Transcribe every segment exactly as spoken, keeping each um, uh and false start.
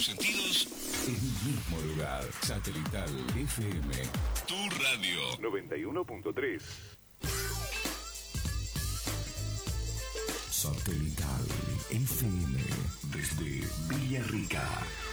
tus sentidos en un mismo lugar. Satelital F M, tu radio. noventa y uno punto tres. Satelital F M desde Villarrica.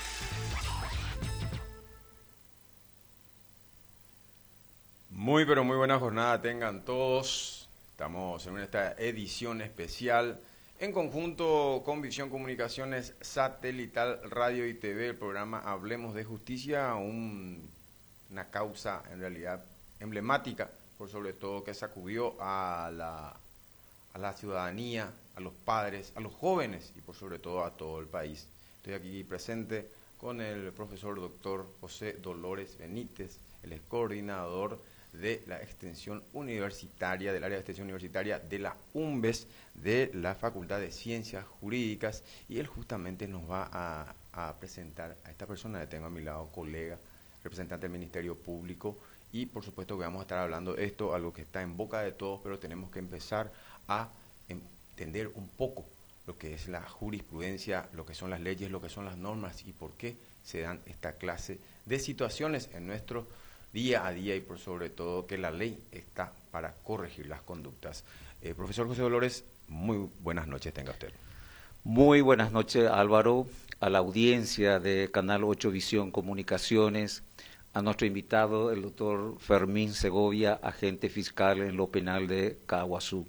Muy pero muy buena jornada tengan todos. Estamos en esta edición especial en conjunto con Visión Comunicaciones Satelital Radio y T V, el programa Hablemos de Justicia, un, una causa en realidad emblemática, por sobre todo que sacudió a la, a la ciudadanía, a los padres, a los jóvenes y por sobre todo a todo el país. Estoy aquí presente con el profesor doctor José Dolores Benítez, el ex coordinador de la extensión universitaria, del área de extensión universitaria de la UNVES, de la Facultad de Ciencias Jurídicas, y él justamente nos va a, a presentar a esta persona que tengo a mi lado, colega, representante del Ministerio Público, y por supuesto que vamos a estar hablando de esto, algo que está en boca de todos, pero tenemos que empezar a entender un poco lo que es la jurisprudencia, lo que son las leyes, lo que son las normas y por qué se dan esta clase de situaciones en nuestro día a día y por sobre todo que la ley está para corregir las conductas. Eh, profesor José Dolores, muy buenas noches tenga usted. Muy buenas noches, Álvaro, a la audiencia de Canal ocho Visión Comunicaciones, a nuestro invitado, el doctor Fermín Segovia, agente fiscal en lo penal de Caaguazú.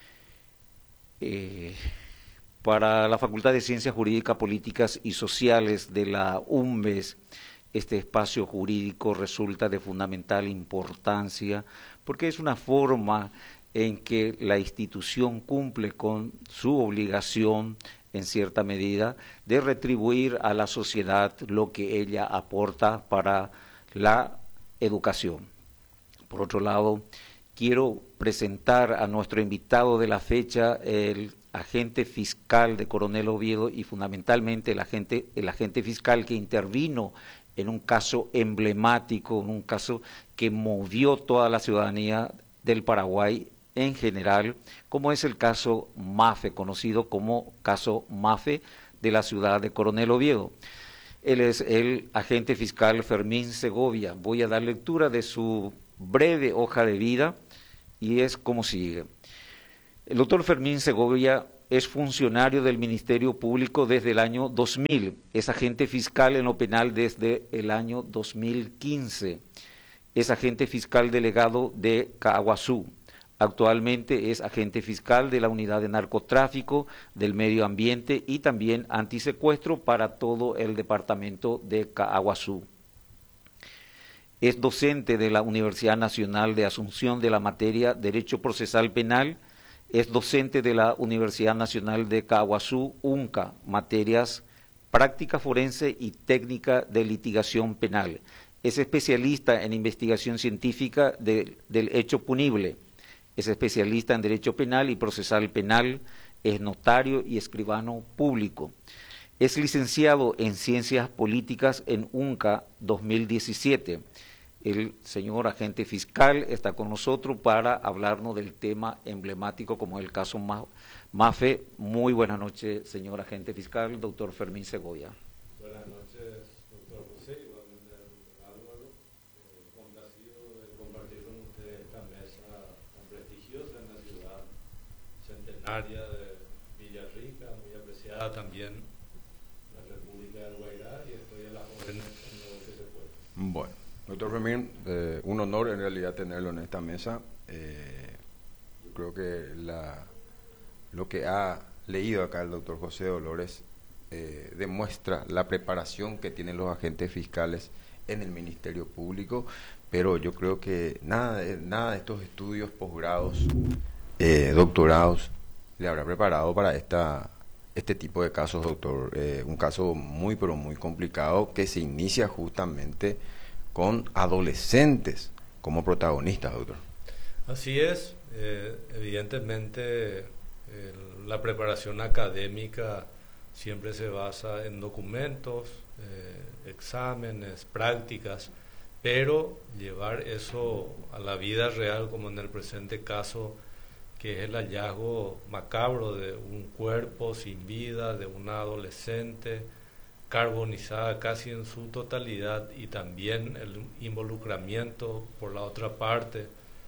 Eh, para la Facultad de Ciencias Jurídicas, Políticas y Sociales de la UNVES, este espacio jurídico resulta de fundamental importancia porque es una forma en que la institución cumple con su obligación, en cierta medida, de retribuir a la sociedad lo que ella aporta para la educación. Por otro lado, quiero presentar a nuestro invitado de la fecha, el agente fiscal de Coronel Oviedo y fundamentalmente el agente, el agente fiscal que intervino en un caso emblemático, en un caso que movió toda la ciudadanía del Paraguay en general, como es el caso MAFE, conocido como caso MAFE de la ciudad de Coronel Oviedo. Él es el agente fiscal Fermín Segovia. Voy a dar lectura de su breve hoja de vida y es como sigue. El doctor Fermín Segovia es funcionario del Ministerio Público desde el año dos mil, es agente fiscal en lo penal desde el año dos mil quince, es agente fiscal delegado de Caaguazú, actualmente es agente fiscal de la Unidad de Narcotráfico, del Medio Ambiente y también antisecuestro para todo el departamento de Caaguazú. Es docente de la Universidad Nacional de Asunción de la materia Derecho Procesal Penal. Es docente de la Universidad Nacional de Caaguazú, UNCA, materias práctica forense y técnica de litigación penal. Es especialista en investigación científica de, del hecho punible. Es especialista en derecho penal y procesal penal. Es notario y escribano público. Es licenciado en ciencias políticas en UNCA dos mil diecisiete. El señor agente fiscal está con nosotros para hablarnos del tema emblemático como el caso MAFE. Muy buenas noches, señor agente fiscal, doctor Fermín Segovia. Buenas noches, doctor José, igualmente Álvaro. Eh, complacido de compartir con ustedes esta mesa tan prestigiosa en la ciudad centenaria de Villarrica, muy apreciada también en la República del Guairá, y estoy a las órdenes en lo que se puede. Bueno. Doctor Fermín, eh, un honor en realidad tenerlo en esta mesa. Eh, yo creo que la, lo que ha leído acá el doctor José Dolores eh, demuestra la preparación que tienen los agentes fiscales en el Ministerio Público, pero yo creo que nada de, nada de estos estudios, posgrados, eh, doctorados, le habrá preparado para esta este tipo de casos, doctor. Eh, un caso muy, pero muy complicado que se inicia justamente con adolescentes como protagonistas, doctor. Así es, eh, evidentemente eh, la preparación académica siempre se basa en documentos, eh, exámenes, prácticas, pero llevar eso a la vida real, como en el presente caso, que es el hallazgo macabro de un cuerpo sin vida, de una adolescente, carbonizada casi en su totalidad, y también el involucramiento por la otra parte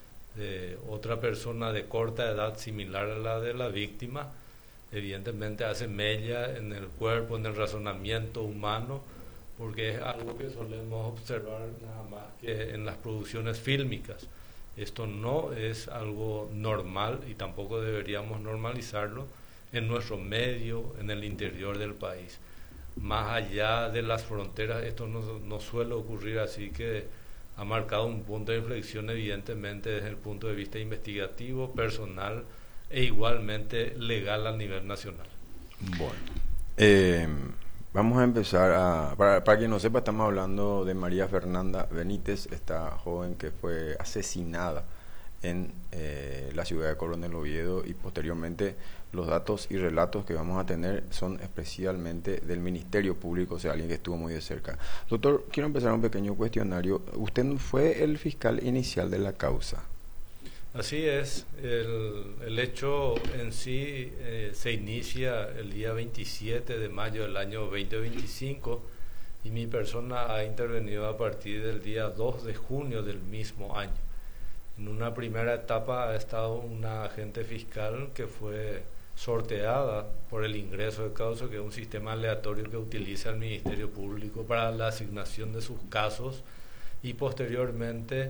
de otra persona de corta edad similar a la de la víctima, evidentemente hace mella en el cuerpo, en el razonamiento humano, porque es algo que solemos observar nada más que en las producciones fílmicas. Esto no es algo normal y tampoco deberíamos normalizarlo en nuestro medio, en el interior del país. Más allá de las fronteras esto no, no suele ocurrir, así que ha marcado un punto de inflexión evidentemente desde el punto de vista investigativo, personal e igualmente legal a nivel nacional. Bueno, eh, vamos a empezar a... Para, para quien no sepa, estamos hablando de María Fernanda Benítez, esta joven que fue asesinada en eh, la ciudad de Coronel Oviedo, y posteriormente los datos y relatos que vamos a tener son especialmente del Ministerio Público, o sea, alguien que estuvo muy de cerca. Doctor, quiero empezar un pequeño cuestionario. ¿Usted fue el fiscal inicial de la causa? Así es, el, el hecho en sí eh, se inicia el día veintisiete de mayo del año veinte veinticinco y mi persona ha intervenido a partir del día dos de junio del mismo año. En una primera etapa ha estado una agente fiscal que fue sorteada por el ingreso de causa, que es un sistema aleatorio que utiliza el Ministerio Público para la asignación de sus casos, y posteriormente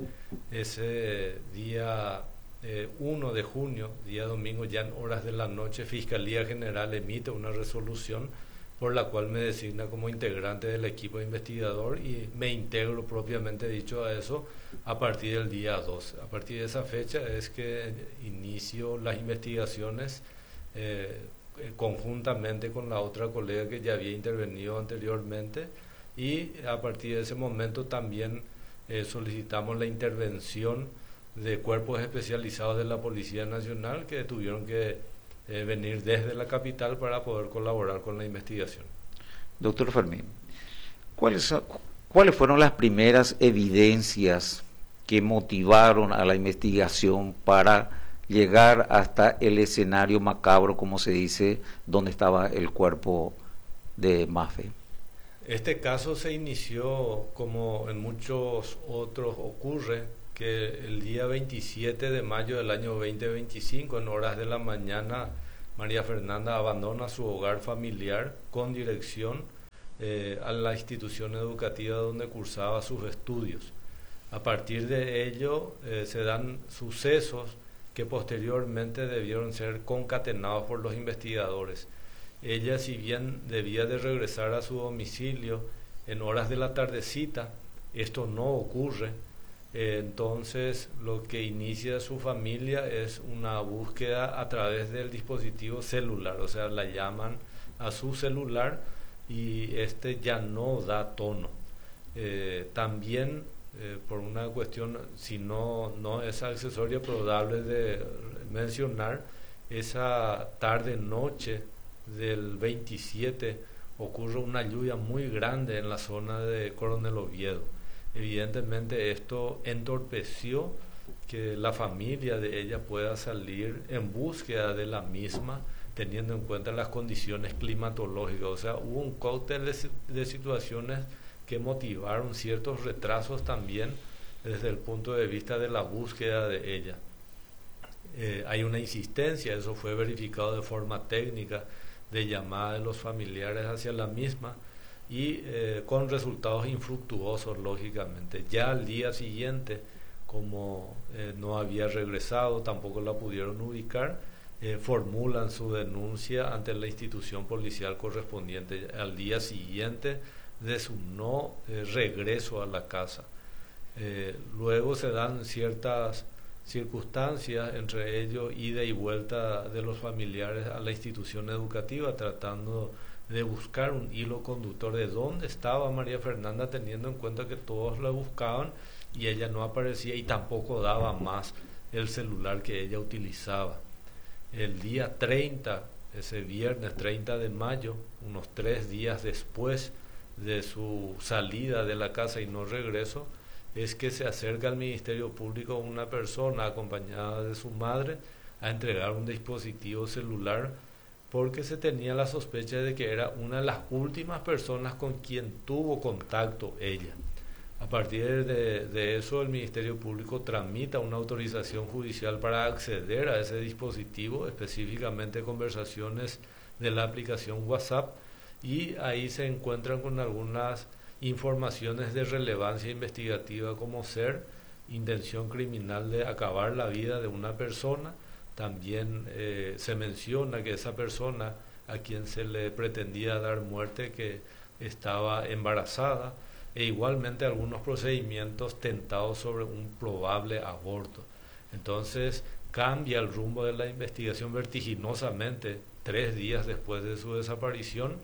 ese día eh, uno de junio, día domingo, ya en horas de la noche, Fiscalía General emite una resolución por la cual me designa como integrante del equipo investigador y me integro propiamente dicho a eso a partir del día doce. A partir de esa fecha es que inicio las investigaciones eh, conjuntamente con la otra colega que ya había intervenido anteriormente, y a partir de ese momento también eh, solicitamos la intervención de cuerpos especializados de la Policía Nacional que tuvieron que Eh, venir desde la capital para poder colaborar con la investigación. Doctor Fermín, ¿cuáles, ¿cuáles fueron las primeras evidencias que motivaron a la investigación para llegar hasta el escenario macabro, como se dice, donde estaba el cuerpo de Mafe? Este caso se inició, como en muchos otros ocurre, que el día veintisiete de mayo del año veinte veinticinco, en horas de la mañana, María Fernanda abandona su hogar familiar con dirección eh, a la institución educativa donde cursaba sus estudios. A partir de ello eh, se dan sucesos que posteriormente debieron ser concatenados por los investigadores. Ella, si bien debía de regresar a su domicilio en horas de la tardecita, esto no ocurre. Entonces lo que inicia su familia es una búsqueda a través del dispositivo celular, o sea, la llaman a su celular y este ya no da tono. Eh, también eh, por una cuestión, si no, no es accesoria, probable de mencionar, esa tarde-noche del veintisiete ocurre una lluvia muy grande en la zona de Coronel Oviedo. Evidentemente esto entorpeció que la familia de ella pueda salir en búsqueda de la misma, teniendo en cuenta las condiciones climatológicas. O sea, hubo un cóctel de, de situaciones que motivaron ciertos retrasos también desde el punto de vista de la búsqueda de ella. Eh, hay una insistencia, eso fue verificado de forma técnica, de llamada de los familiares hacia la misma, y eh, con resultados infructuosos, lógicamente. Ya al día siguiente, como eh, no había regresado, tampoco la pudieron ubicar, eh, formulan su denuncia ante la institución policial correspondiente al día siguiente de su no eh, regreso a la casa. Eh, luego se dan ciertas circunstancias, entre ellos ida y vuelta de los familiares a la institución educativa, tratando de buscar un hilo conductor de dónde estaba María Fernanda, teniendo en cuenta que todos la buscaban y ella no aparecía y tampoco daba más el celular que ella utilizaba. El día treinta, ese viernes treinta de mayo, unos tres días después de su salida de la casa y no regreso, es que se acerca al Ministerio Público una persona acompañada de su madre a entregar un dispositivo celular porque se tenía la sospecha de que era una de las últimas personas con quien tuvo contacto ella. A partir de, de eso, el Ministerio Público tramita una autorización judicial para acceder a ese dispositivo, específicamente conversaciones de la aplicación WhatsApp, y ahí se encuentran con algunas informaciones de relevancia investigativa como ser intención criminal de acabar la vida de una persona. También eh, se menciona que esa persona a quien se le pretendía dar muerte, que estaba embarazada, e igualmente algunos procedimientos tentados sobre un probable aborto. Entonces cambia el rumbo de la investigación vertiginosamente tres días después de su desaparición,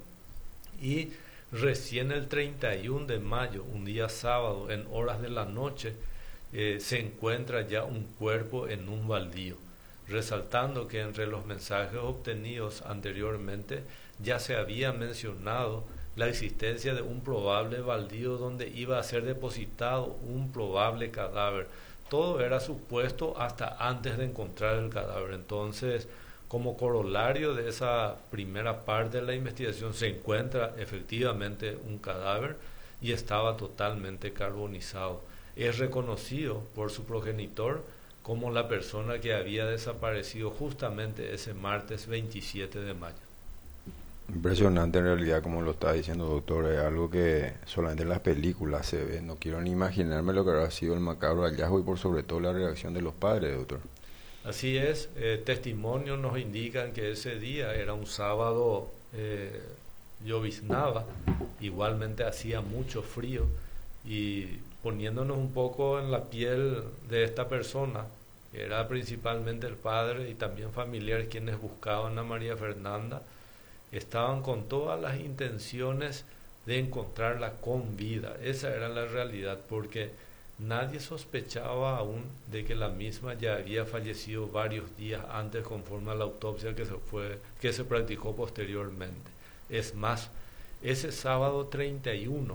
y recién el treinta y uno de mayo, un día sábado, en horas de la noche, eh, se encuentra ya un cuerpo en un baldío, resaltando que entre los mensajes obtenidos anteriormente ya se había mencionado la existencia de un probable baldío donde iba a ser depositado un probable cadáver. Todo era supuesto hasta antes de encontrar el cadáver. Entonces, como corolario de esa primera parte de la investigación, se encuentra efectivamente un cadáver y estaba totalmente carbonizado. Es reconocido por su progenitor como la persona que había desaparecido justamente ese martes veintisiete de mayo. Impresionante en realidad, como lo está diciendo, doctor, es algo que solamente en las películas se ve. No quiero ni imaginarme lo que habrá sido el macabro hallazgo y por sobre todo la reacción de los padres, doctor. Así es, eh, testimonios nos indican que ese día era un sábado, eh, lloviznaba, igualmente hacía mucho frío, y poniéndonos un poco en la piel de esta persona, que era principalmente el padre y también familiares quienes buscaban a María Fernanda, estaban con todas las intenciones de encontrarla con vida. Esa era la realidad, porque nadie sospechaba aún de que la misma ya había fallecido varios días antes, conforme a la autopsia que se fue, que se practicó posteriormente. Es más, ese sábado treinta y uno,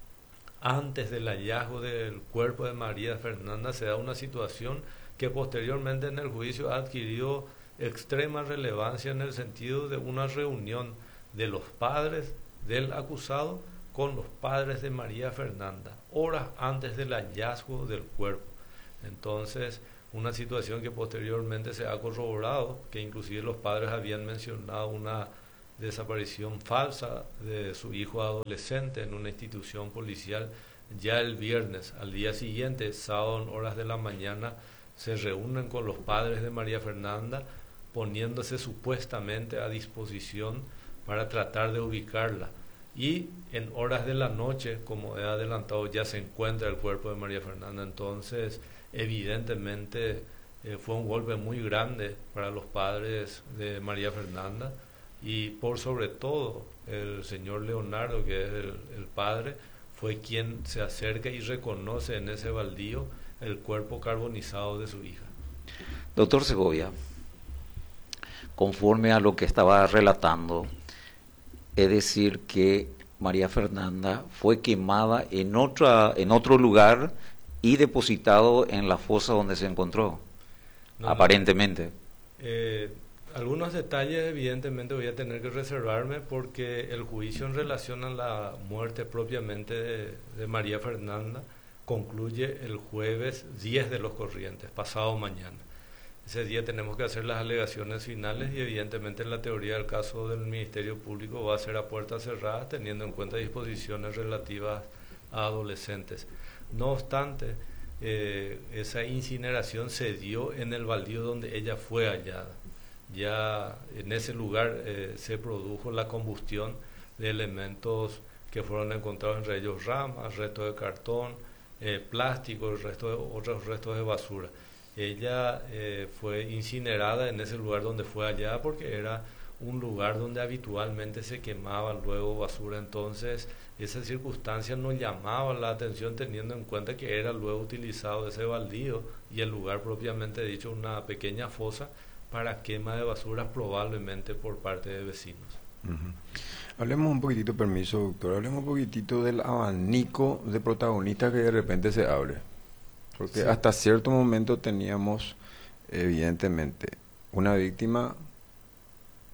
antes del hallazgo del cuerpo de María Fernanda, se da una situación que posteriormente en el juicio ha adquirido extrema relevancia, en el sentido de una reunión de los padres del acusado con los padres de María Fernanda, horas antes del hallazgo del cuerpo. Entonces, una situación que posteriormente se ha corroborado, que inclusive los padres habían mencionado una desaparición falsa de su hijo adolescente en una institución policial. Ya el viernes, al día siguiente, sábado en horas de la mañana, se reúnen con los padres de María Fernanda, poniéndose supuestamente a disposición para tratar de ubicarla. Y en horas de la noche, como he adelantado, ya se encuentra el cuerpo de María Fernanda. Entonces, evidentemente, eh, fue un golpe muy grande para los padres de María Fernanda, y por sobre todo el señor Leonardo, que es el, el padre, fue quien se acerca y reconoce en ese baldío el cuerpo carbonizado de su hija. Doctor Segovia, conforme a lo que estaba relatando, es decir que María Fernanda fue quemada en otra, en otro lugar y depositado en la fosa donde se encontró, no, aparentemente. No. Eh, algunos detalles evidentemente voy a tener que reservarme, porque el juicio en relación a la muerte propiamente de, de María Fernanda concluye el jueves diez de los corrientes, pasado mañana. Ese día tenemos que hacer las alegaciones finales, y evidentemente la teoría del caso del Ministerio Público va a ser a puertas cerradas, teniendo en cuenta disposiciones relativas a adolescentes. No obstante, eh, esa incineración se dio en el baldío donde ella fue hallada. Ya en ese lugar eh, se produjo la combustión de elementos que fueron encontrados, entre ellos ramas, restos de cartón, eh, plástico, restos de, otros restos de basura. Ella eh, fue incinerada en ese lugar donde fue hallada, porque era un lugar donde habitualmente se quemaba luego basura. Entonces, esa circunstancia nos llamaba la atención, teniendo en cuenta que era luego utilizado ese baldío y el lugar propiamente dicho una pequeña fosa para quema de basuras, probablemente por parte de vecinos. Uh-huh. Hablemos un poquitito, permiso doctor, hablemos un poquitito del abanico de protagonistas que de repente se abre. Porque sí, hasta cierto momento teníamos, evidentemente, una víctima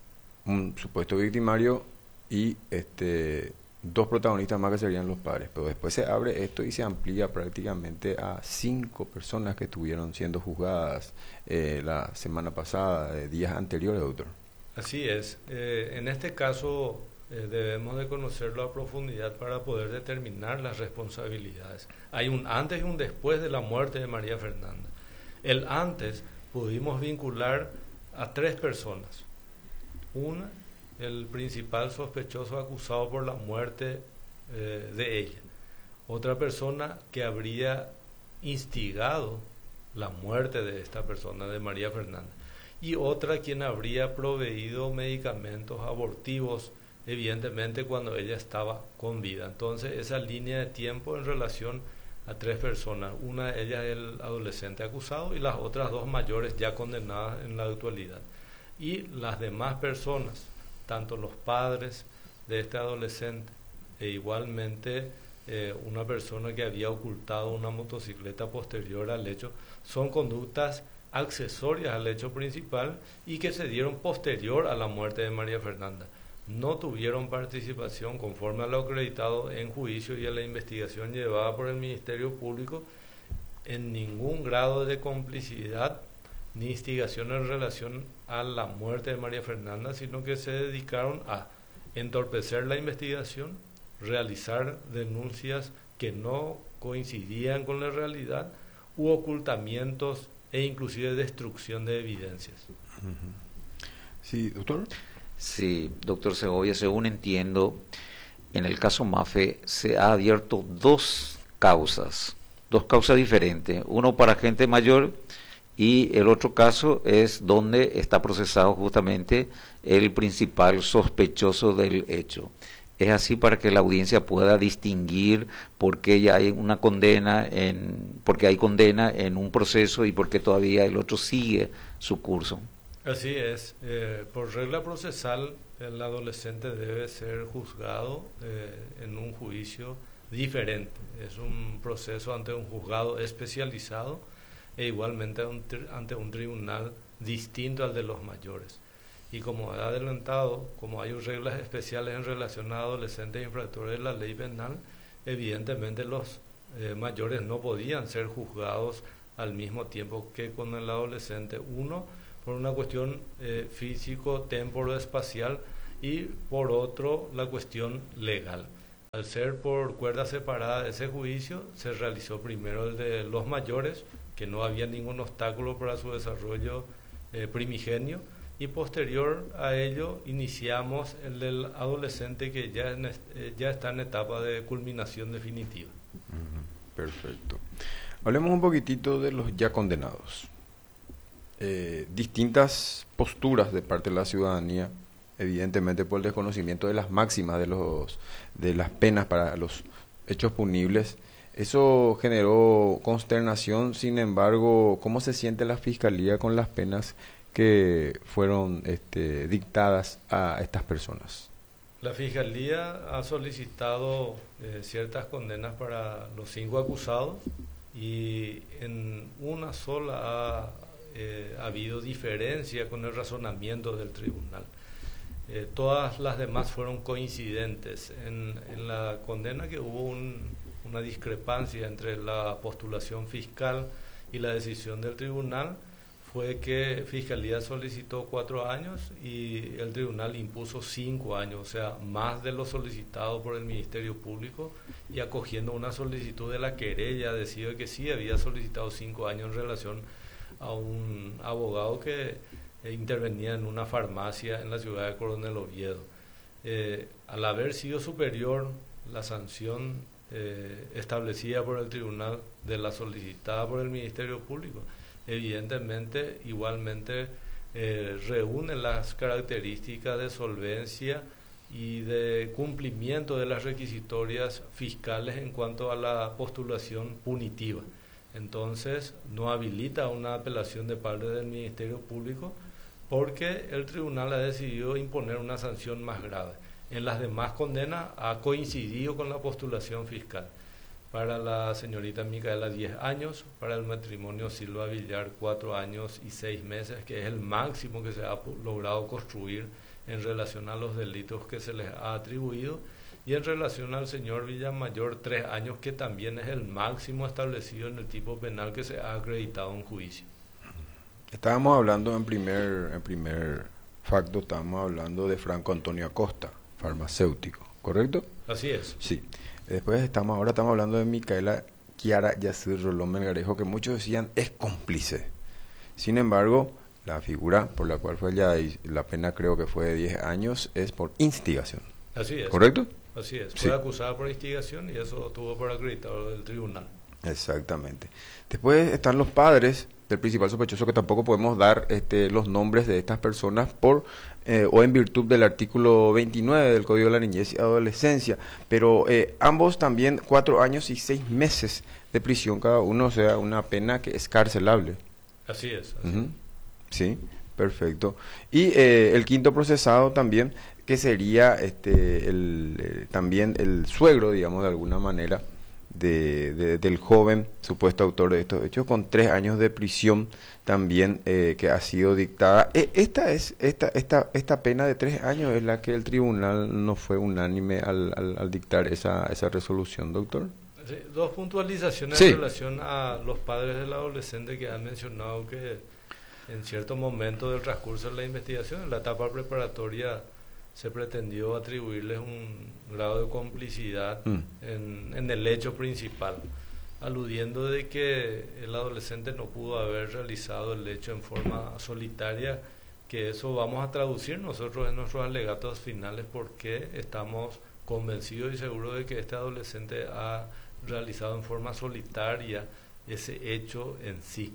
un supuesto victimario y este dos protagonistas más que serían los padres, pero después se abre esto y se amplía prácticamente a cinco personas que estuvieron siendo juzgadas eh, la semana pasada, eh, días anteriores, doctor. Así es. Eh, en este caso eh, debemos de conocerlo a profundidad para poder determinar las responsabilidades. Hay un antes y un después de la muerte de María Fernanda. El antes pudimos vincular a tres personas. Una, el principal sospechoso acusado por la muerte eh, de ella. Otra persona que habría instigado la muerte de esta persona, de María Fernanda. Y otra quien habría proveído medicamentos abortivos, evidentemente cuando ella estaba con vida. Entonces, esa línea de tiempo en relación a tres personas. Una de ellas es el adolescente acusado y las otras dos mayores ya condenadas en la actualidad. Y las demás personas, tanto los padres de este adolescente e igualmente eh, una persona que había ocultado una motocicleta posterior al hecho, son conductas accesorias al hecho principal y que se dieron posterior a la muerte de María Fernanda. No tuvieron participación conforme a lo acreditado en juicio y a la investigación llevada por el Ministerio Público en ningún grado de complicidad ni instigación en relación a la muerte de María Fernanda, sino que se dedicaron a entorpecer la investigación, realizar denuncias que no coincidían con la realidad u ocultamientos e inclusive destrucción de evidencias. Sí, doctor. Sí, doctor Segovia, según entiendo, en el caso Mafe se ha abierto dos causas, dos causas diferentes, uno para gente mayor y el otro caso es donde está procesado justamente el principal sospechoso del hecho. Es así para que la audiencia pueda distinguir por qué ya hay una condena, en, porque hay condena en un proceso y por qué todavía el otro sigue su curso. Así es. Eh, por regla procesal, el adolescente debe ser juzgado eh, en un juicio diferente. Es un proceso ante un juzgado especializado e igualmente ante un tribunal distinto al de los mayores. Y como he adelantado, como hay reglas especiales en relación a adolescentes infractores de la ley penal, evidentemente los eh, mayores no podían ser juzgados al mismo tiempo que con el adolescente. Uno, por una cuestión eh, físico-temporo-espacial y por otro, la cuestión legal. Al ser por cuerda separada ese juicio, se realizó primero el de los mayores, que no había ningún obstáculo para su desarrollo eh, primigenio, y posterior a ello iniciamos el del adolescente que ya, en, eh, ya está en etapa de culminación definitiva. Uh-huh. Perfecto. Hablemos un poquitito de los ya condenados. Eh, distintas posturas de parte de la ciudadanía, evidentemente por el desconocimiento de las máximas de los de las penas para los hechos punibles. Eso generó consternación. Sin embargo, ¿cómo se siente la Fiscalía con las penas que fueron este, dictadas a estas personas? La Fiscalía ha solicitado eh, ciertas condenas para los cinco acusados y en una sola ha eh, habido diferencia con el razonamiento del tribunal. Eh, todas las demás fueron coincidentes. En, en la condena que hubo un, una discrepancia entre la postulación fiscal y la decisión del tribunal fue que Fiscalía solicitó cuatro años y el tribunal impuso cinco años, o sea, más de lo solicitado por el Ministerio Público, y acogiendo una solicitud de la querella decidió que sí había solicitado cinco años en relación a un abogado que eh, intervenía en una farmacia en la ciudad de Coronel Oviedo. Eh, al haber sido superior la sanción eh, establecida por el tribunal de la solicitada por el Ministerio Público, evidentemente igualmente eh, reúne las características de solvencia y de cumplimiento de las requisitorias fiscales en cuanto a la postulación punitiva. Entonces no habilita una apelación de parte del Ministerio Público porque el tribunal ha decidido imponer una sanción más grave. En las demás condenas ha coincidido con la postulación fiscal. Para la señorita Micaela diez años, para el matrimonio Silva Villar cuatro años y seis meses, que es el máximo que se ha logrado construir en relación a los delitos que se les ha atribuido, y en relación al señor Villamayor, tres años, que también es el máximo establecido en el tipo penal que se ha acreditado en juicio. Estábamos hablando en primer, en primer facto, estábamos hablando de Franco Antonio Acosta, farmacéutico, ¿correcto? Así es. Sí. Después estamos, ahora estamos hablando de Micaela Chiara Yacir Rolón Melgarejo, que muchos decían es cómplice. Sin embargo, la figura por la cual fue ya, y la pena creo que fue de diez años, es por instigación. Así es. ¿Correcto? Así es. Sí. Fue acusada por instigación y eso tuvo por acreditado el tribunal. Exactamente. Después están los padres del principal sospechoso, que tampoco podemos dar este, los nombres de estas personas por eh, o en virtud del artículo veintinueve del Código de la Niñez y Adolescencia, pero eh, ambos también cuatro años y seis meses de prisión cada uno, o sea, una pena que es carcelable. Así es. Así. Uh-huh. Sí, perfecto. Y eh, el quinto procesado también, que sería este el eh, también el suegro, digamos, de alguna manera, De, de, del joven supuesto autor de estos hechos, con tres años de prisión también eh, que ha sido dictada. Eh, esta es esta esta esta pena de tres años es la que el tribunal no fue unánime al, al, al dictar esa esa resolución, doctor. Sí, dos puntualizaciones Sí. en relación a los padres del adolescente que han mencionado que en cierto momento del transcurso de la investigación, en la etapa preparatoria, se pretendió atribuirles un grado de complicidad Mm. en, en el hecho principal, aludiendo de que el adolescente no pudo haber realizado el hecho en forma solitaria, que eso vamos a traducir nosotros en nuestros alegatos finales, porque estamos convencidos y seguros de que este adolescente ha realizado en forma solitaria ese hecho en sí.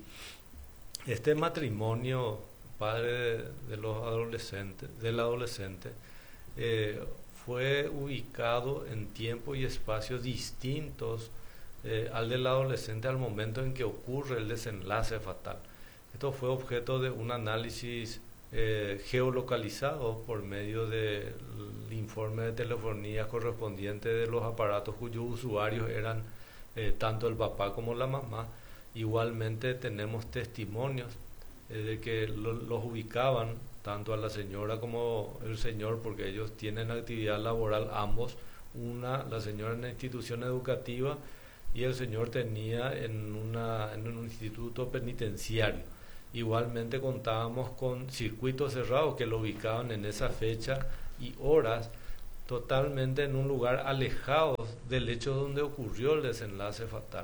Este matrimonio, padre de, de los adolescentes, del adolescente, Eh, fue ubicado en tiempo y espacio distintos eh, al del adolescente al momento en que ocurre el desenlace fatal. Esto fue objeto de un análisis eh, geolocalizado por medio del informe de telefonía correspondiente de los aparatos cuyos usuarios eran eh, tanto el papá como la mamá. Igualmente tenemos testimonios eh, de que lo, los ubicaban tanto a la señora como el señor, porque ellos tienen actividad laboral ambos, una, la señora en una institución educativa y el señor tenía en, una, en un instituto penitenciario. Igualmente contábamos con circuitos cerrados que lo ubicaban en esa fecha y horas totalmente en un lugar alejado del hecho donde ocurrió el desenlace fatal.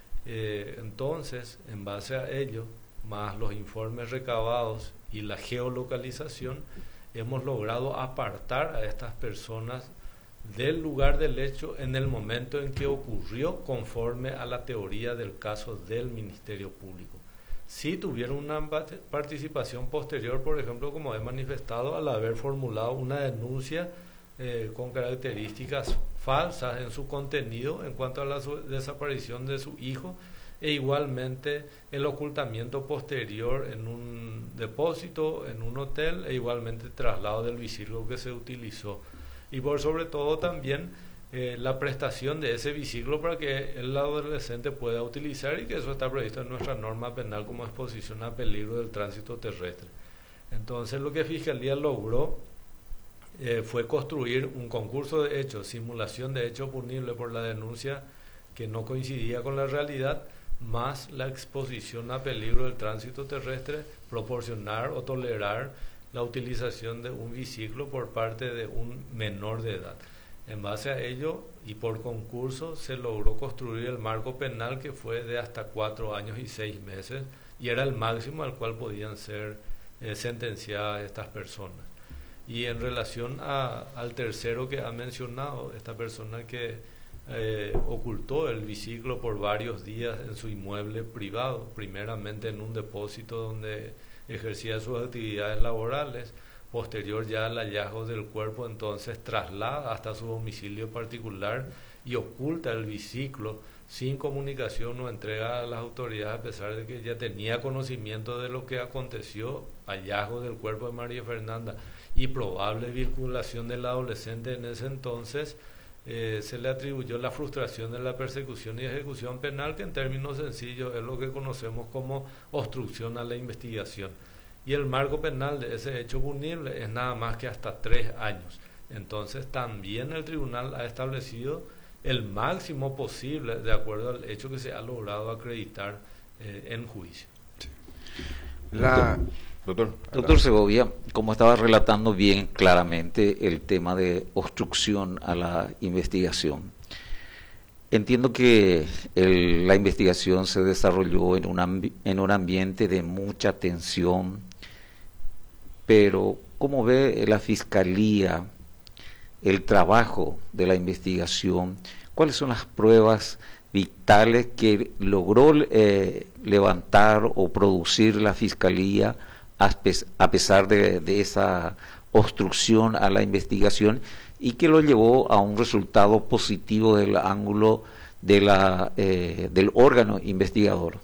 Eh, entonces, en base a ello, más los informes recabados y la geolocalización, hemos logrado apartar a estas personas del lugar del hecho en el momento en que ocurrió, conforme a la teoría del caso del Ministerio Público. Sí tuvieron una participación posterior, por ejemplo, como he manifestado, al haber formulado una denuncia eh, con características falsas en su contenido en cuanto a la desaparición de su hijo, e igualmente el ocultamiento posterior en un depósito, en un hotel, e igualmente traslado del biciclo que se utilizó. Y por sobre todo también eh, la prestación de ese biciclo para que el adolescente pueda utilizar, y que eso está previsto en nuestra norma penal como exposición a peligro del tránsito terrestre. Entonces lo que Fiscalía logró eh, fue construir un concurso de hechos, simulación de hecho punible por la denuncia que no coincidía con la realidad, más la exposición a peligro del tránsito terrestre, proporcionar o tolerar la utilización de un biciclo por parte de un menor de edad. En base a ello y por concurso se logró construir el marco penal, que fue de hasta cuatro años y seis meses, y era el máximo al cual podían ser eh, sentenciadas estas personas. Y en relación a, al tercero que ha mencionado, esta persona que Eh, ocultó el biciclo por varios días en su inmueble privado, primeramente en un depósito donde ejercía sus actividades laborales, posterior ya al hallazgo del cuerpo, entonces traslada hasta su domicilio particular y oculta el biciclo sin comunicación o entrega a las autoridades, a pesar de que ya tenía conocimiento de lo que aconteció, hallazgo del cuerpo de María Fernanda y probable vinculación del adolescente en ese entonces. Eh, se le atribuyó la frustración de la persecución y ejecución penal, que en términos sencillos es lo que conocemos como obstrucción a la investigación. y el marco penal de ese hecho punible es nada más que hasta tres años. Entonces también el tribunal ha establecido el máximo posible de acuerdo al hecho que se ha logrado acreditar eh, en juicio. La, doctor, Doctor Segovia, como estaba relatando bien claramente el tema de obstrucción a la investigación, entiendo que el, la investigación se desarrolló en un, ambi- en un ambiente de mucha tensión, pero ¿cómo ve la Fiscalía el trabajo de la investigación? ¿Cuáles son las pruebas vitales que logró eh, levantar o producir la Fiscalía a, pes- a pesar de, de esa obstrucción a la investigación y que lo llevó a un resultado positivo del ángulo de la, eh, del órgano investigador?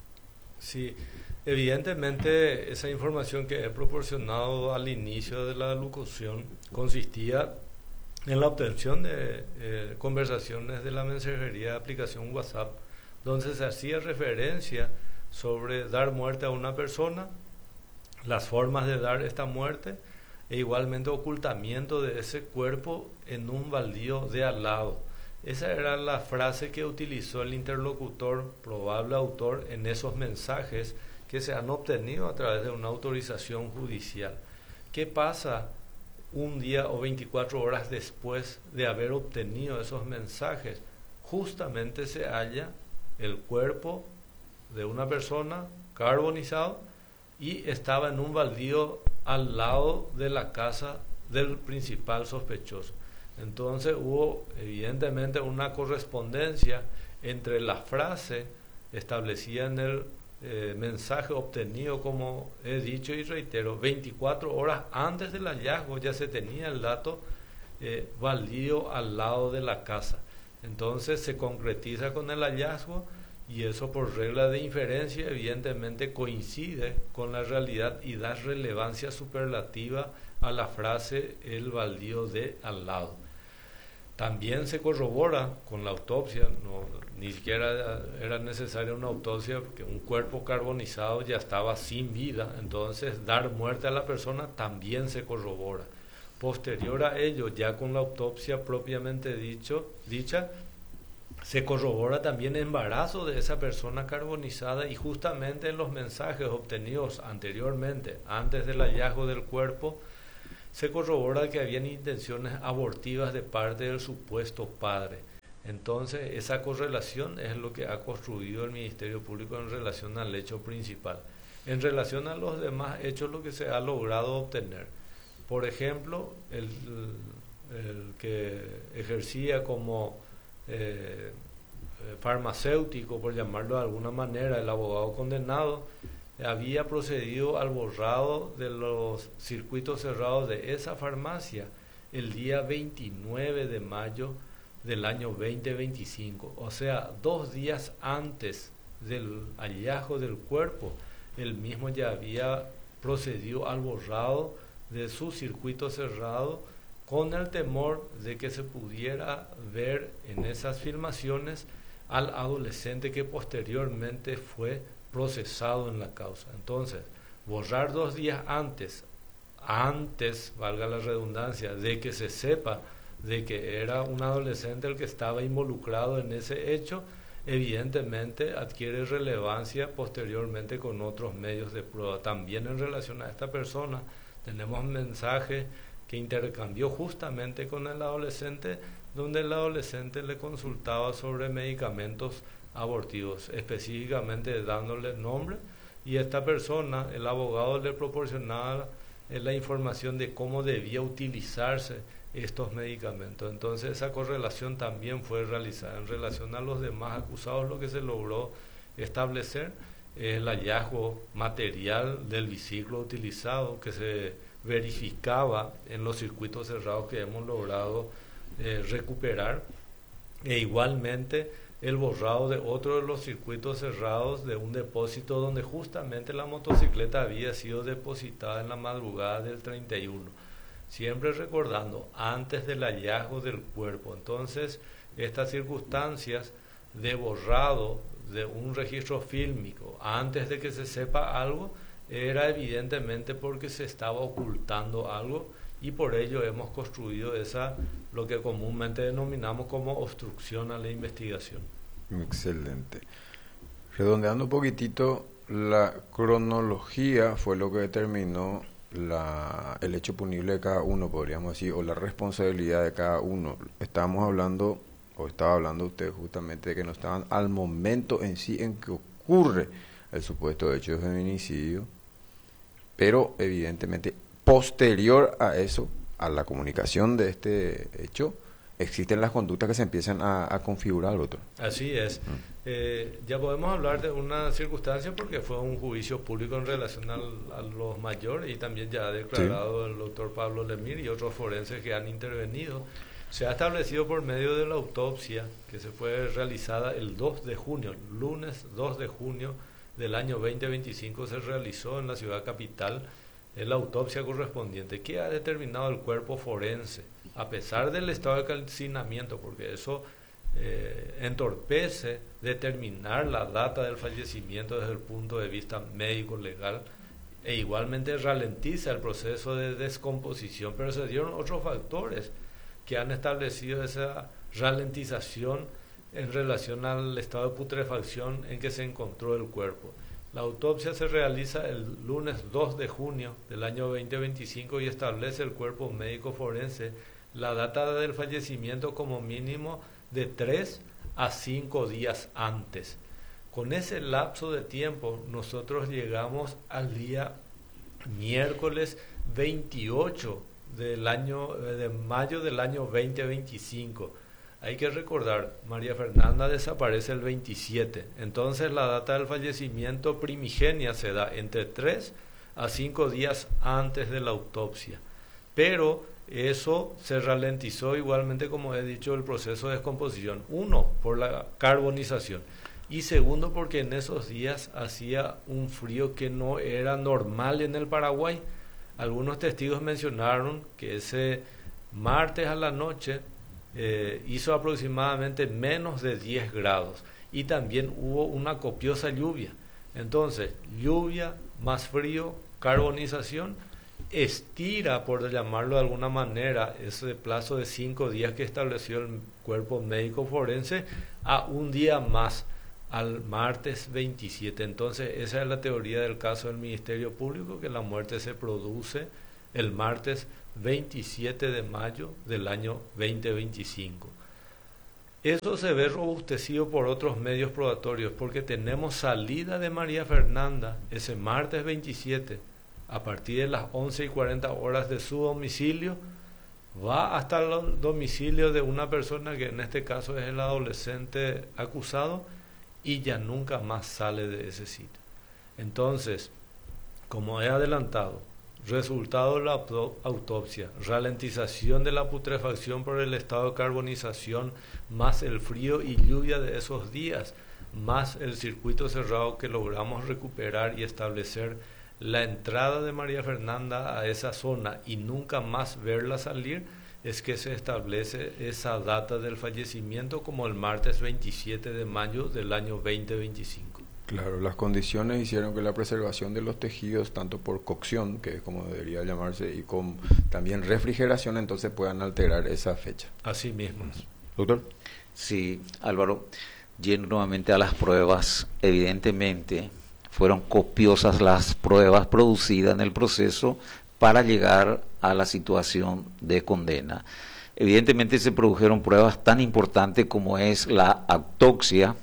Sí, evidentemente esa información que he proporcionado al inicio de la locución consistía en la obtención de eh, conversaciones de la mensajería de aplicación WhatsApp, donde se hacía referencia sobre dar muerte a una persona, las formas de dar esta muerte e igualmente ocultamiento de ese cuerpo en un baldío de al lado. Esa era la frase que utilizó el interlocutor, probable autor, en esos mensajes que se han obtenido a través de una autorización judicial. ¿Qué pasa un día o veinticuatro horas después de haber obtenido esos mensajes? Justamente se halla el cuerpo de una persona carbonizado y estaba en un baldío al lado de la casa del principal sospechoso. Entonces hubo evidentemente una correspondencia entre la frase establecida en el eh, mensaje obtenido, como he dicho y reitero, veinticuatro horas antes del hallazgo ya se tenía el dato eh, baldío al lado de la casa. Entonces se concretiza con el hallazgo y eso por regla de inferencia evidentemente coincide con la realidad y da relevancia superlativa a la frase el baldío de al lado. También se corrobora con la autopsia, no, ni siquiera era necesaria una autopsia porque un cuerpo carbonizado ya estaba sin vida, entonces dar muerte a la persona también se corrobora. Posterior a ello, ya con la autopsia propiamente dicho, dicha, se corrobora también embarazo de esa persona carbonizada y justamente en los mensajes obtenidos anteriormente, antes del hallazgo del cuerpo, se corrobora que habían intenciones abortivas de parte del supuesto padre. Entonces, esa correlación es lo que ha construido el Ministerio Público en relación al hecho principal. En relación a los demás hechos, lo que se ha logrado obtener, por ejemplo, el, el que ejercía como eh, farmacéutico, por llamarlo de alguna manera, el abogado condenado, había procedido al borrado de los circuitos cerrados de esa farmacia el día veintinueve de mayo del año veinte veinticinco, o sea, dos días antes del hallazgo del cuerpo, él mismo ya había procedido al borrado de su circuito cerrado con el temor de que se pudiera ver en esas filmaciones al adolescente que posteriormente fue procesado en la causa. Entonces, borrar dos días antes, antes, valga la redundancia, de que se sepa de que era un adolescente el que estaba involucrado en ese hecho, evidentemente adquiere relevancia posteriormente con otros medios de prueba. También en relación a esta persona, tenemos mensajes que intercambió justamente con el adolescente, donde el adolescente le consultaba sobre medicamentos abortivos, específicamente dándole nombre, y esta persona, el abogado, le proporcionaba eh, la información de cómo debía utilizarse estos medicamentos. Entonces esa correlación también fue realizada. En relación a los demás acusados, lo que se logró establecer es el hallazgo material del biciclo utilizado que se verificaba en los circuitos cerrados que hemos logrado eh, recuperar, e igualmente el borrado de otro de los circuitos cerrados de un depósito donde justamente la motocicleta había sido depositada en la madrugada del treinta y uno, siempre recordando antes del hallazgo del cuerpo. Entonces estas circunstancias de borrado de un registro fílmico antes de que se sepa algo era evidentemente porque se estaba ocultando algo, y por ello hemos construido esa, lo que comúnmente denominamos como obstrucción a la investigación. Excelente. Redondeando un poquitito, la cronología fue lo que determinó la, el hecho punible de cada uno, podríamos decir, o la responsabilidad de cada uno. Estábamos hablando, o estaba hablando usted justamente de que no estaban al momento en sí en que ocurre el supuesto hecho de feminicidio, pero evidentemente posterior a eso, a la comunicación de este hecho, existen las conductas que se empiezan a, a configurar, doctor. Así es. Mm. Eh, ya podemos hablar de una circunstancia porque fue un juicio público en relación al, a los mayores, y también ya ha declarado sí. el doctor Pablo Lemir y otros forenses que han intervenido. Se ha establecido por medio de la autopsia que se fue realizada el dos de junio, lunes dos de junio del año veinte veinticinco, se realizó en la ciudad capital la autopsia correspondiente, que ha determinado el cuerpo forense, a pesar del estado de calcinamiento, porque eso eh, entorpece determinar la data del fallecimiento desde el punto de vista médico legal, e igualmente ralentiza el proceso de descomposición, pero se dieron otros factores que han establecido esa ralentización en relación al estado de putrefacción en que se encontró el cuerpo. La autopsia se realiza el lunes dos de junio del año veinte veinticinco y establece el cuerpo médico forense la data del fallecimiento como mínimo de tres a cinco días antes. Con ese lapso de tiempo nosotros llegamos al día miércoles veintiocho del año, de mayo del año veinte veinticinco. Hay que recordar, María Fernanda desaparece el veintisiete, entonces la data del fallecimiento primigenia se da entre tres a cinco días antes de la autopsia. Pero eso se ralentizó igualmente, como he dicho, el proceso de descomposición. Uno, por la carbonización, y segundo, porque en esos días hacía un frío que no era normal en el Paraguay. Algunos testigos mencionaron que ese martes a la noche Eh, hizo aproximadamente menos de diez grados, y también hubo una copiosa lluvia. Entonces, lluvia más frío, carbonización, estira, por llamarlo de alguna manera, ese plazo de cinco días que estableció el cuerpo médico forense a un día más, al martes veintisiete. Entonces, esa es la teoría del caso del Ministerio Público, que la muerte se produce el martes veintisiete de mayo del año veinte veinticinco. Eso se ve robustecido por otros medios probatorios, porque tenemos salida de María Fernanda ese martes veintisiete a partir de las once y cuarenta horas de su domicilio, va hasta el domicilio de una persona que en este caso es el adolescente acusado, y ya nunca más sale de ese sitio. Entonces, como he adelantado, resultado de la autopsia, ralentización de la putrefacción por el estado de carbonización, más el frío y lluvia de esos días, más el circuito cerrado que logramos recuperar y establecer la entrada de María Fernanda a esa zona y nunca más verla salir, es que se establece esa data del fallecimiento como el martes veintisiete de mayo del año veinte veinticinco. Claro, las condiciones hicieron que la preservación de los tejidos, tanto por cocción, que es como debería llamarse, y con también refrigeración, entonces puedan alterar esa fecha. Así mismo. Doctor. Sí, Álvaro, yendo nuevamente a las pruebas, evidentemente fueron copiosas las pruebas producidas en el proceso para llegar a la situación de condena. Evidentemente se produjeron pruebas tan importantes como es la autopsia,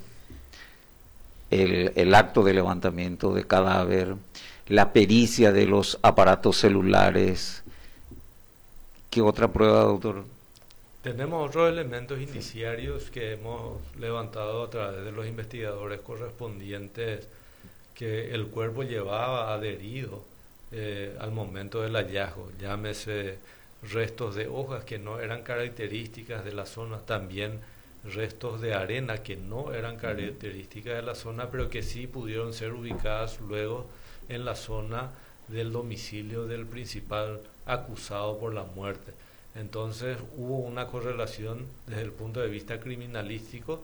El, el acto de levantamiento de cadáver, la pericia de los aparatos celulares. ¿Qué otra prueba, doctor? Tenemos otros elementos indiciarios que hemos levantado a través de los investigadores correspondientes, que el cuerpo llevaba adherido eh, al momento del hallazgo, llámese restos de hojas que no eran características de la zona, también restos de arena que no eran características de la zona, pero que sí pudieron ser ubicadas luego en la zona del domicilio del principal acusado por la muerte. Entonces hubo una correlación desde el punto de vista criminalístico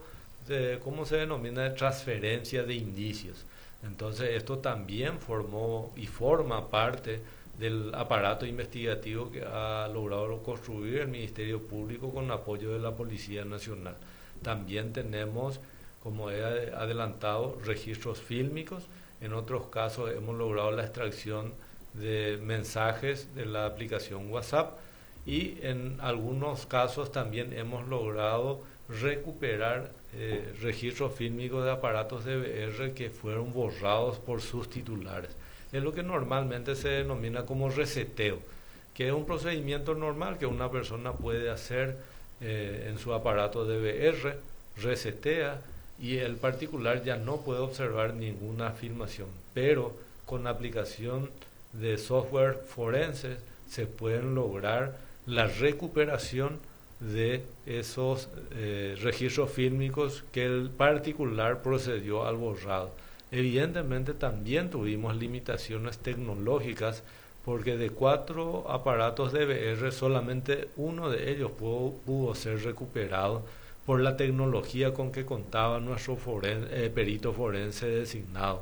de, ¿cómo se denomina?, de transferencia de indicios. Entonces esto también formó y forma parte del aparato investigativo que ha logrado construir el Ministerio Público con apoyo de la Policía Nacional. También tenemos, como he adelantado, registros fílmicos. En otros casos hemos logrado la extracción de mensajes de la aplicación WhatsApp, y en algunos casos también hemos logrado recuperar eh, registros fílmicos de aparatos D V R que fueron borrados por sus titulares. Es lo que normalmente se denomina como reseteo, que es un procedimiento normal que una persona puede hacer eh, en su aparato D V R, resetea, y el particular ya no puede observar ninguna filmación, pero con aplicación de software forense se pueden lograr la recuperación de esos eh, registros fílmicos que el particular procedió al borrado. Evidentemente también tuvimos limitaciones tecnológicas, porque de cuatro aparatos D V R solamente uno de ellos pudo, pudo ser recuperado por la tecnología con que contaba nuestro foren, eh, perito forense designado.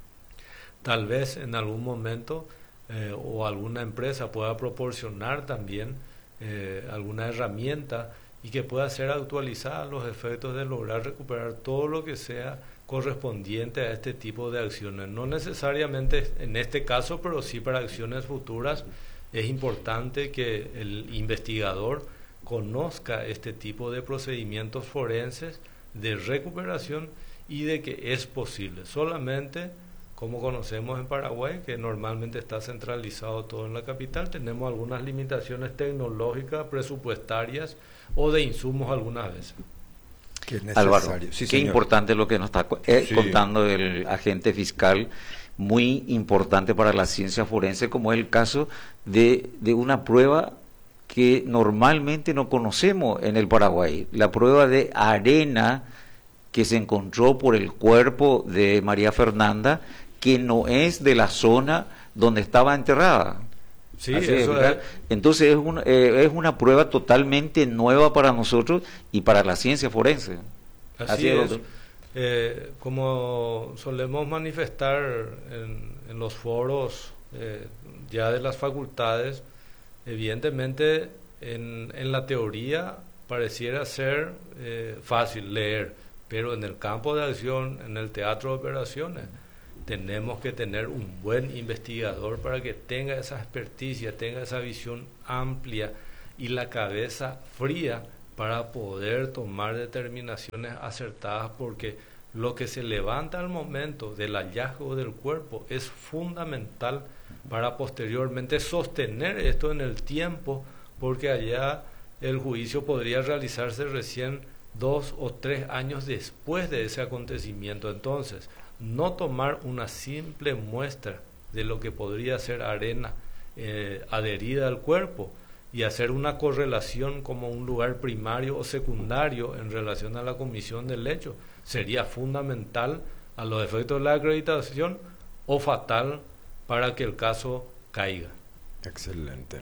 Tal vez en algún momento eh, o alguna empresa pueda proporcionar también eh, alguna herramienta y que pueda ser actualizada a los efectos de lograr recuperar todo lo que sea correspondiente a este tipo de acciones. No necesariamente en este caso, pero sí para acciones futuras es importante que el investigador conozca este tipo de procedimientos forenses de recuperación y de que es posible. Solamente, como conocemos en Paraguay, que normalmente está centralizado todo en la capital, tenemos algunas limitaciones tecnológicas, presupuestarias o de insumos algunas veces. Que es Álvaro, sí, qué importante lo que nos está eh, sí. contando el agente fiscal, muy importante para la ciencia forense, como es el caso de, de una prueba que normalmente no conocemos en el Paraguay, la prueba de arena que se encontró por el cuerpo de María Fernanda, que no es de la zona donde estaba enterrada. Sí, eso es. Entonces es, un, eh, es una prueba totalmente nueva para nosotros y para la ciencia forense. Así, Así es. es. Eh, como solemos manifestar en, en los foros eh, ya de las facultades, evidentemente en, en la teoría pareciera ser eh, fácil leer, pero en el campo de acción, en el teatro de operaciones, tenemos que tener un buen investigador para que tenga esa experticia, tenga esa visión amplia y la cabeza fría para poder tomar determinaciones acertadas, porque lo que se levanta al momento del hallazgo del cuerpo es fundamental para posteriormente sostener esto en el tiempo, porque allá el juicio podría realizarse recién dos o tres años después de ese acontecimiento. Entonces, no tomar una simple muestra de lo que podría ser arena eh, adherida al cuerpo y hacer una correlación como un lugar primario o secundario en relación a la comisión del hecho sería fundamental a los efectos de la acreditación o fatal para que el caso caiga. Excelente.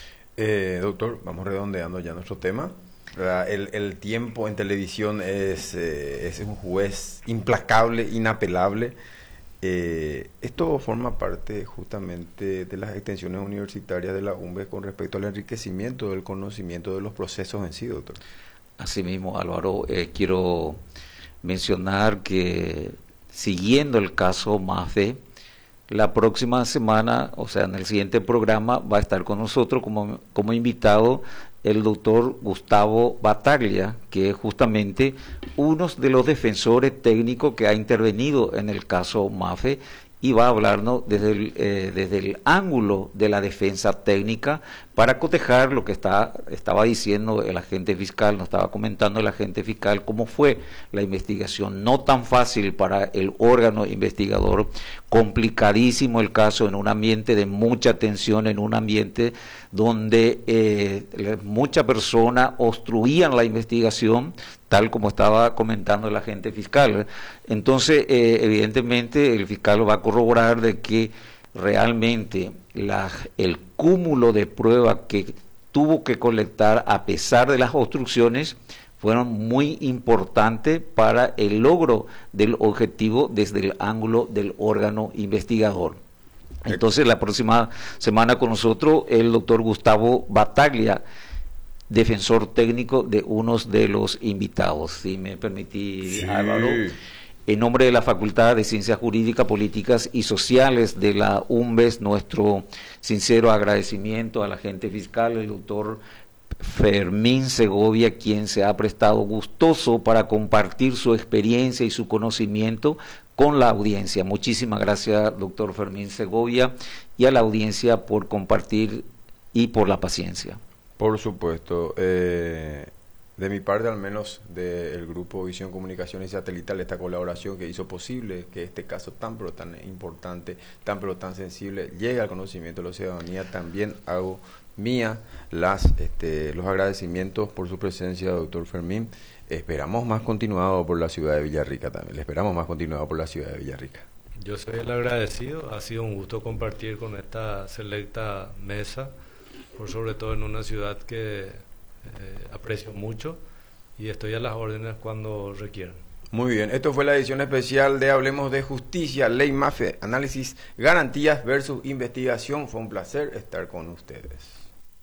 Eh, doctor, vamos redondeando ya nuestro tema. El, el tiempo en televisión es, eh, es un juez implacable, inapelable. Eh, esto forma parte justamente de las extensiones universitarias de la U M B E con respecto al enriquecimiento del conocimiento de los procesos en sí, doctor. Asimismo, Álvaro, eh, quiero mencionar que siguiendo el caso MAFE, la próxima semana, o sea, en el siguiente programa, va a estar con nosotros como, como invitado el doctor Gustavo Bataglia, que es justamente uno de los defensores técnicos que ha intervenido en el caso MAFE y va a hablarnos desde el, eh, desde el ángulo de la defensa técnica para cotejar lo que está, estaba diciendo el agente fiscal, nos estaba comentando el agente fiscal, cómo fue la investigación. No tan fácil para el órgano investigador, complicadísimo el caso en un ambiente de mucha tensión, en un ambiente donde eh, muchas personas obstruían la investigación, tal como estaba comentando el agente fiscal. Entonces, eh, evidentemente, el fiscal va a corroborar de que realmente la, el cúmulo de pruebas que tuvo que colectar a pesar de las obstrucciones fueron muy importantes para el logro del objetivo desde el ángulo del órgano investigador. Entonces, la próxima semana con nosotros el doctor Gustavo Bataglia, defensor técnico de unos de los invitados. Si me permití, sí. Álvaro, en nombre de la Facultad de Ciencias Jurídicas, Políticas y Sociales de la UNVES, nuestro sincero agradecimiento al agente fiscal, el doctor Fermín Segovia, quien se ha prestado gustoso para compartir su experiencia y su conocimiento con la audiencia. Muchísimas gracias, doctor Fermín Segovia, y a la audiencia por compartir y por la paciencia. Por supuesto. Eh, de mi parte, al menos del Grupo Visión Comunicación y Satelital, esta colaboración que hizo posible que este caso tan pero tan importante, tan pero tan sensible, llegue al conocimiento de la ciudadanía, también hago mía las este, los agradecimientos por su presencia, doctor Fermín. Esperamos más continuado por la ciudad de Villarrica también. Le esperamos más continuado por la ciudad de Villarrica. Yo soy el agradecido. Ha sido un gusto compartir con esta selecta mesa, por sobre todo en una ciudad que eh, aprecio mucho, y estoy a las órdenes cuando requieran. Muy bien, esto fue la edición especial de Hablemos de Justicia, Ley Mafe, Análisis, Garantías versus Investigación. Fue un placer estar con ustedes.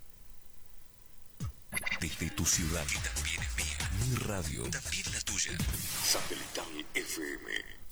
Desde tu ciudad, que también es mía, mi radio, también la tuya. Satelital F M.